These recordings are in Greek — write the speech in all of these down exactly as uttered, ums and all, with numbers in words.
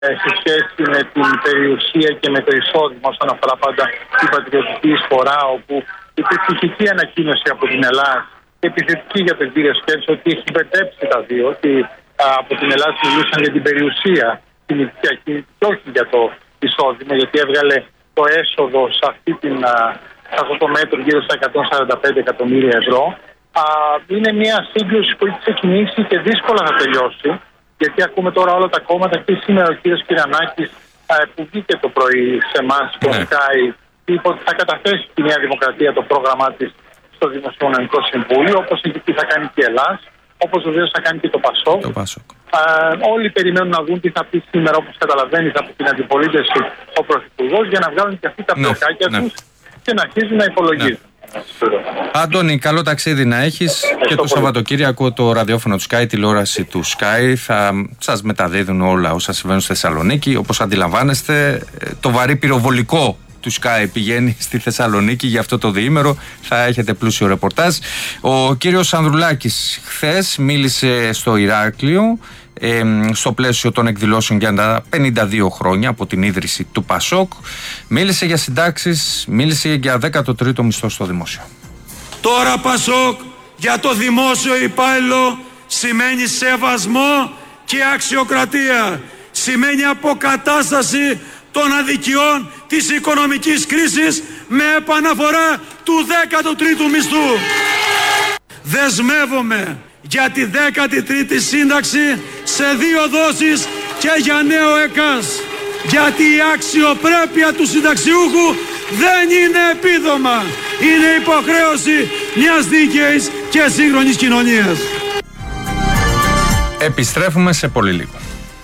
σε σχέση με την περιουσία και με το εισόδημα όσον αφορά πάντα την πατριωτική εισφορά, όπου υπήρχε ηχική ανακοίνωση από την Ελλάδα και επιθετική για τον κύριο Σκέψη ότι έχει μπερδέψει τα δύο, ότι α, από την Ελλάδα μιλούσαν για την περιουσία την οικιακή και όχι για το εισόδημα, γιατί έβγαλε το έσοδο σε, αυτή την, α, σε αυτό το μέτρο γύρω στα εκατόν σαράντα πέντε εκατομμύρια ευρώ. Α, είναι μια σύγκρουση που έχει ξεκινήσει και δύσκολα θα τελειώσει. Γιατί ακούμε τώρα όλα τα κόμματα και σήμερα ο κύριος Κυρανάκης που βγήκε το πρωί σε εμάς στο Sky, είπε ότι θα καταθέσει τη Νέα Δημοκρατία το πρόγραμμά της στο Δημοσιονομικό Συμβούλιο, όπως θα κάνει και η Ελλάδα, όπως βεβαίως θα κάνει και το ΠΑΣΟΚ. Το ΠΑΣΟΚ. Α, όλοι περιμένουν να δουν τι θα πει σήμερα, όπως καταλαβαίνεις, από την αντιπολίτευση ο Πρωθυπουργός, για να βγάλουν και αυτοί τα πλοκάκια ναι, τους ναι. και να αρχίζουν να υπολογίζουν. Ναι. Αντώνη, καλό ταξίδι να έχεις και το Σαββατοκύριακο το ραδιόφωνο του Sky, τηλεόραση του Sky θα σας μεταδίδουν όλα όσα συμβαίνουν στη Θεσσαλονίκη. Όπως αντιλαμβάνεστε, το βαρύ πυροβολικό του Sky πηγαίνει στη Θεσσαλονίκη για αυτό το διήμερο. Θα έχετε πλούσιο ρεπορτάζ. Ο κύριος Ανδρουλάκης χθες μίλησε στο Ηράκλειο ε, στο πλαίσιο των εκδηλώσεων για τα πενήντα δύο χρόνια από την ίδρυση του ΠΑΣΟΚ. Μίλησε για συντάξεις, μίλησε για δέκατο τρίτο μισθό στο δημόσιο. Τώρα ΠΑΣΟΚ για το δημόσιο υπάλληλο σημαίνει σεβασμό και αξιοκρατία. Σημαίνει αποκατάσταση των αδικιών της οικονομικής κρίσης με επαναφορά του δέκατου τρίτου μισθού. Δεσμεύομαι για τη δέκατη τρίτη σύνταξη σε δύο δόσεις και για νέο ΕΚΑΣ. Γιατί η αξιοπρέπεια του συνταξιούχου δεν είναι επίδομα. Είναι υποχρέωση μιας δίκαιης και σύγχρονης κοινωνίας. Επιστρέφουμε σε πολύ λίγο.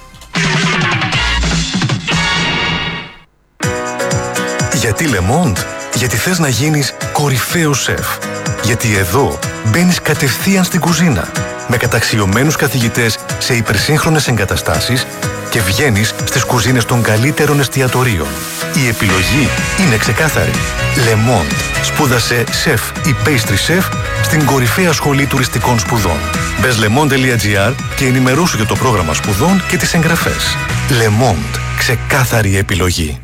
Γιατί Le Monde? Γιατί θες να γίνεις κορυφαίος σεφ. Γιατί εδώ μπαίνεις κατευθείαν στην κουζίνα με καταξιωμένους καθηγητές σε υπερσύγχρονες εγκαταστάσεις και βγαίνεις στις κουζίνες των καλύτερων εστιατορίων. Η επιλογή είναι ξεκάθαρη. Le Monde. Σπούδασε σεφ ή pastry chef στην κορυφαία σχολή τουριστικών σπουδών. Μπες lemond τελεία gr και ενημερώσου για το πρόγραμμα σπουδών και τις εγγραφές. Le Monde. Ξεκάθαρη επιλογή.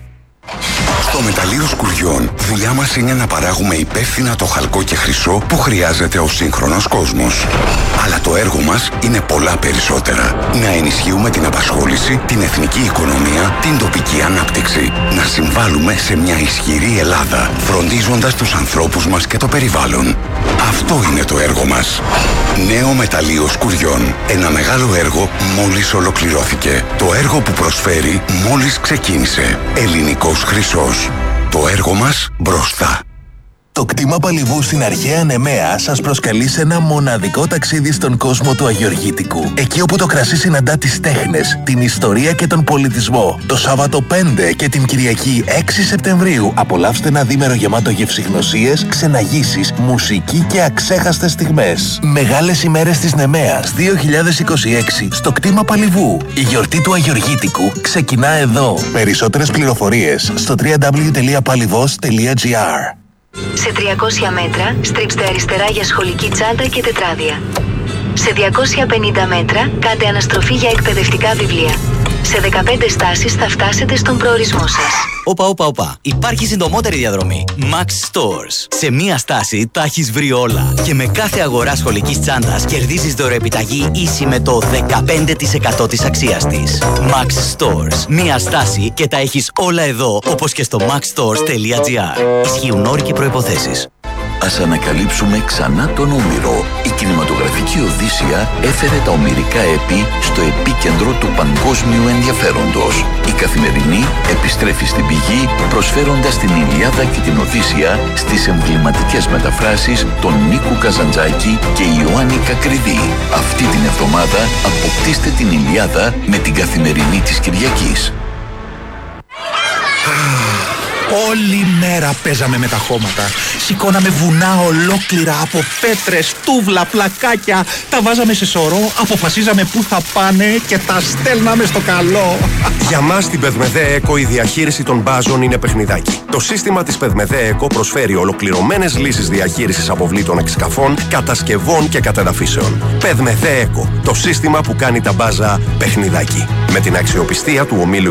Στο μεταλλείο Σκουριών, δουλειά μας είναι να παράγουμε υπεύθυνα το χαλκό και χρυσό που χρειάζεται ο σύγχρονος κόσμος. Αλλά το έργο μας είναι πολλά περισσότερα. Να ενισχύουμε την απασχόληση, την εθνική οικονομία, την τοπική ανάπτυξη. Να συμβάλλουμε σε μια ισχυρή Ελλάδα, φροντίζοντας τους ανθρώπους μας και το περιβάλλον. Αυτό είναι το έργο μας. Νέο μεταλλείο Σκουριών. Ένα μεγάλο έργο μόλις ολοκληρώθηκε. Το έργο που προσφέρει μόλις ξεκίνησε. Ελληνικός χρυσός. Το έργο μας μπροστά. Το κτήμα Παλιβού στην αρχαία Νεμαία σας προσκαλεί σε ένα μοναδικό ταξίδι στον κόσμο του Αγιοργήτικου. Εκεί όπου το κρασί συναντά τις τέχνες, την ιστορία και τον πολιτισμό. Το Σάββατο πέντε και την Κυριακή έξι Σεπτεμβρίου απολαύστε ένα δίμερο γεμάτο γευσηγνωσίες, ξεναγήσεις, μουσική και αξέχαστες στιγμές. Μεγάλες ημέρες της Νεμαίας δύο χιλιάδες είκοσι έξι στο κτήμα Παλιβού. Η γιορτή του Αγιοργήτικου ξεκινά εδώ. Περισσότερες πληροφορίες στο double-u double-u double-u τελεία παλιβός τελεία gr. Σε τριακόσια μέτρα στρίψτε αριστερά για σχολική τσάντα και τετράδια. Σε διακόσια πενήντα μέτρα κάντε αναστροφή για εκπαιδευτικά βιβλία. Σε δεκαπέντε στάσεις θα φτάσετε στον προορισμό σας. Όπα, όπα, όπα. Υπάρχει συντομότερη διαδρομή. Max Stores. Σε μία στάση τα έχεις βρει όλα. Και με κάθε αγορά σχολικής τσάντας κερδίζεις δωρεοεπιταγή ίση με το δεκαπέντε τοις εκατό της αξίας της. Max Stores. Μία στάση και τα έχεις όλα εδώ, όπως και στο max stores τελεία gr. Ισχύουν όροι και προϋποθέσεις. Ας ανακαλύψουμε ξανά τον Όμηρο. Η κινηματογραφική Οδύσσεια έφερε τα ομηρικά έπη στο επίκεντρο του παγκόσμιου ενδιαφέροντος. Η Καθημερινή επιστρέφει στην πηγή, προσφέροντας την Ηλιάδα και την Οδύσσεια στις εμβληματικές μεταφράσεις των Νίκου Καζαντζάκη και Ιωάννη Κακριδί. Αυτή την εβδομάδα αποκτήστε την Ηλιάδα με την Καθημερινή της Κυριακής. Όλη μέρα παίζαμε με τα χώματα. Σηκώναμε βουνά ολόκληρα από πέτρες, τούβλα, πλακάκια. Τα βάζαμε σε σωρό, αποφασίζαμε πού θα πάνε και τα στέλναμε στο καλό. Για μας στην Πεδμεδέ Εκο η διαχείριση των μπάζων είναι παιχνιδάκι. Το σύστημα της Πεδμεδέ Εκο προσφέρει ολοκληρωμένες λύσεις διαχείρισης αποβλήτων εξκαφών, κατασκευών και κατεδαφίσεων. Πεδμεδέ Εκο, το σύστημα που κάνει τα μπάζα παιχνιδάκι. Με την αξιοπιστία του ομίλου